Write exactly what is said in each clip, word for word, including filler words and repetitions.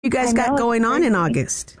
You guys I got know, it's going on in crazy. August?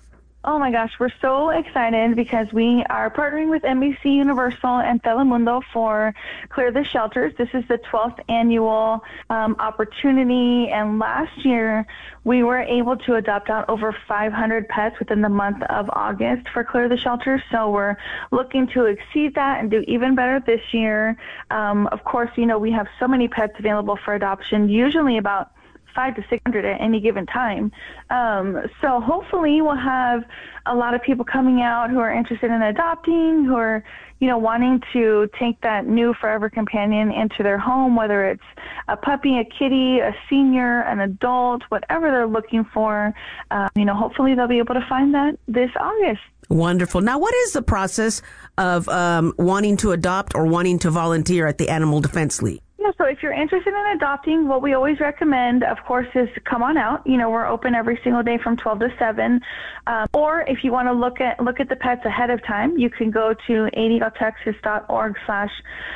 Oh my gosh, we're so excited because we are partnering with N B C Universal and Telemundo for Clear the Shelters. This is the twelfth annual um, opportunity, and last year we were able to adopt out over five hundred pets within the month of August for Clear the Shelters. So we're looking to exceed that and do even better this year. Um, of course, you know, we have so many pets available for adoption, usually about five to six hundred at any given time. Um, so hopefully we'll have a lot of people coming out who are interested in adopting, who are, you know, wanting to take that new forever companion into their home, whether it's a puppy, a kitty, a senior, an adult, whatever they're looking for. Um, you know, hopefully they'll be able to find that this August. Wonderful. Now, what is the process of um, wanting to adopt or wanting to volunteer at the Animal Defense League? Yeah, so if you're interested in adopting, what we always recommend, of course, is to come on out. You know, we're open every single day from twelve to seven. Um, or if you want to look at look at the pets ahead of time, you can go to a d l texas dot org slash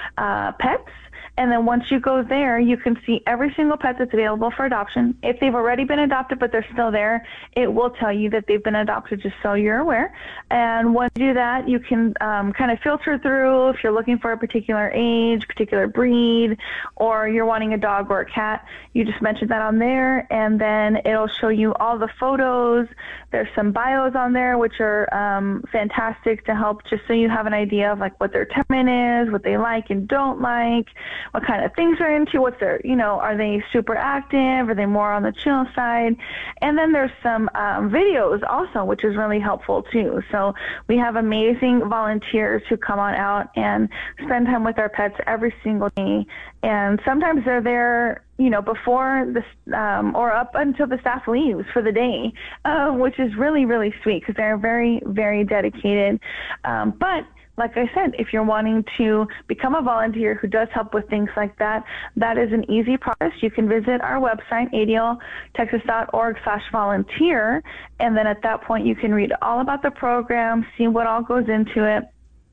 pets. And then once you go there, you can see every single pet that's available for adoption. If they've already been adopted but they're still there, it will tell you that they've been adopted, just so you're aware. And once you do that, you can um, kind of filter through if you're looking for a particular age, particular breed, or you're wanting a dog or a cat. You just mention that on there, and then it'll show you all the photos. There's some bios on there, which are um, fantastic to help just so you have an idea of like what their temperament is, what they like and don't like, what kind of things they're into, what's their, you know, are they super active, are they more on the chill side? And then there's some um, videos also, which is really helpful too. So we have amazing volunteers who come on out and spend time with our pets every single day. And sometimes they're there, you know, before the, um, or up until the staff leaves for the day, uh, which is really, really sweet because they're very, very dedicated. Um, but like I said, if you're wanting to become a volunteer who does help with things like that, that is an easy process. You can visit our website, a d l texas dot org slash volunteer, and then at that point you can read all about the program, see what all goes into it,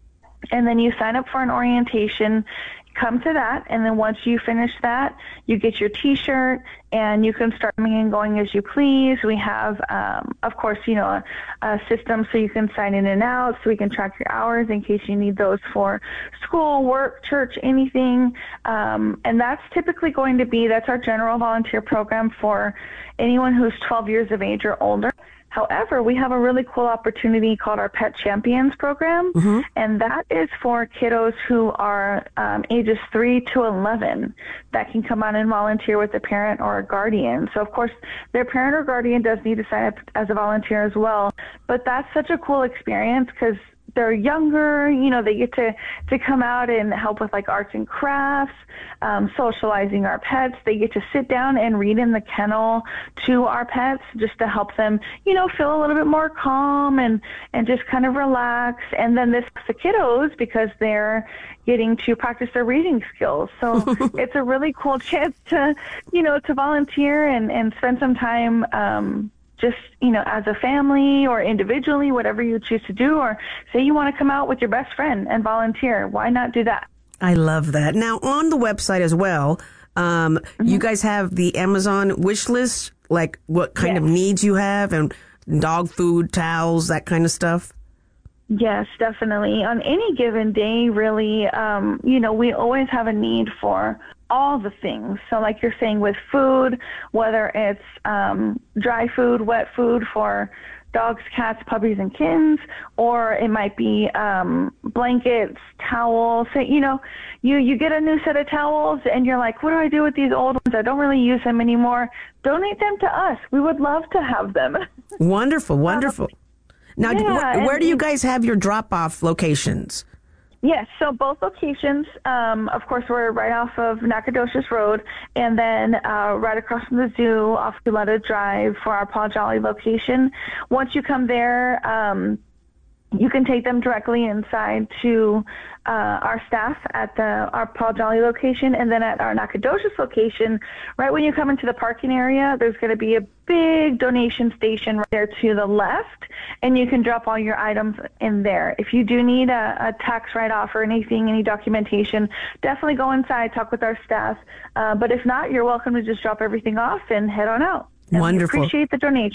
and then you sign up for an orientation. Come to that, and then once you finish that, you get your T-shirt, and you can start coming and going as you please. We have, um, of course, you know, a, a system so you can sign in and out, so we can track your hours in case you need those for school, work, church, anything. Um, and that's typically going to be, that's our general volunteer program for anyone who's twelve years of age or older. However, we have a really cool opportunity called our Pet Champions program, mm-hmm. and that is for kiddos who are um, ages three to eleven that can come out and volunteer with a parent or a guardian. So, of course, their parent or guardian does need to sign up as a volunteer as well, but that's such a cool experience because they're younger, you know, they get to, to come out and help with like arts and crafts, um, socializing our pets. They get to sit down and read in the kennel to our pets just to help them, you know, feel a little bit more calm and, and just kind of relax. And then this the kiddos because they're getting to practice their reading skills. So it's a really cool chance to, you know, to volunteer and, and spend some time, um, just, you know, as a family or individually, whatever you choose to do, or say you want to come out with your best friend and volunteer. Why not do that? I love that. Now, on the website as well, um, mm-hmm. you guys have the Amazon wish list, like what kind yes. of needs you have and dog food, towels, that kind of stuff? Yes, definitely. On any given day, really, um, you know, we always have a need for all the things. So like you're saying with food, whether it's um, dry food, wet food for dogs, cats, puppies, and kittens, or it might be um, blankets, towels. So, you know, you, you get a new set of towels and you're like, what do I do with these old ones? I don't really use them anymore. Donate them to us. We would love to have them. Wonderful, wonderful. Um, now, yeah, wh- where and, do you guys have your drop-off locations? Yes, so both locations, um, of course, we're right off of Nacogdoches Road, and then uh, right across from the zoo off Tuleta Drive for our Paul Jolly location. Once you come there, um, you can take them directly inside to uh, our staff at the our Paul Jolly location, and then at our Nacogdoches location, right when you come into the parking area, there's going to be a big donation station right there to the left, and you can drop all your items in there. If you do need a, a tax write-off or anything, any documentation, definitely go inside, talk with our staff. Uh, but if not, you're welcome to just drop everything off and head on out. And Wonderful. we appreciate the donation.